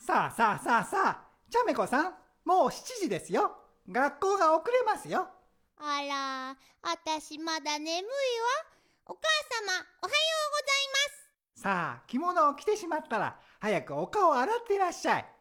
さあさあさあさあ、ちゃめこさん、もう7時ですよ。学校が遅れますよ。 あら、あたしまだ眠いわ。お母様、おはようございます。 さあ、着物を着てしまったら、早くお顔を洗っていらっしゃい。